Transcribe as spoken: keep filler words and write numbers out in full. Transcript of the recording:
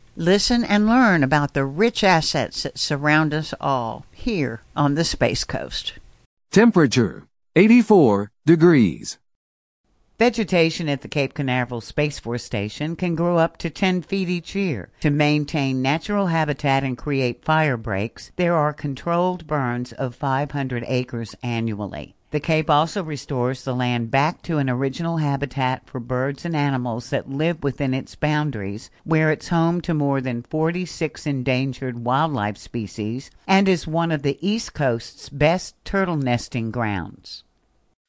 Listen and learn about the rich assets that surround us all here on the Space Coast. Temperature, eighty-four degrees. Vegetation at the Cape Canaveral Space Force Station can grow up to ten feet each year. To maintain natural habitat and create fire breaks, there are controlled burns of five hundred acres annually. The Cape also restores the land back to an original habitat for birds and animals that live within its boundaries, where it's home to more than forty-six endangered wildlife species and is one of the East Coast's best turtle nesting grounds.